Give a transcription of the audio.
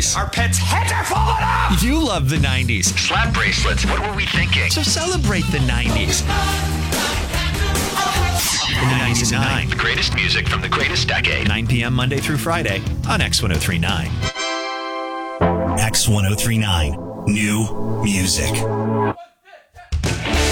90s. Our pets' heads are falling off! You love the 90s. Slap bracelets. What were we thinking? So celebrate the 90s. The 99. The greatest music from the greatest decade. 9 p.m. Monday through Friday on X1039. X1039. New music.